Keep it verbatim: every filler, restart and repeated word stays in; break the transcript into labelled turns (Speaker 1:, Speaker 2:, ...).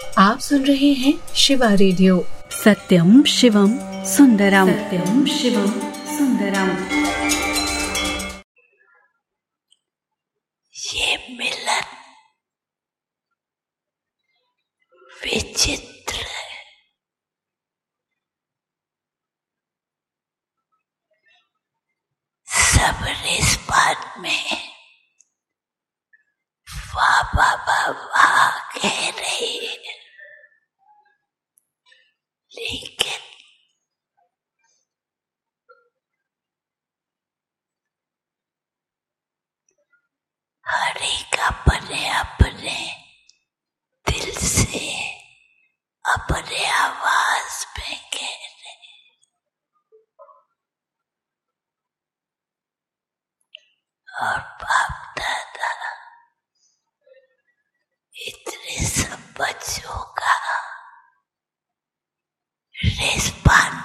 Speaker 1: आप सुन रहे हैं शिवा रेडियो।
Speaker 2: सत्यम शिवम सुंदरम, सत्यम शिवम सुंदरम।
Speaker 3: ये मिलन विचित्र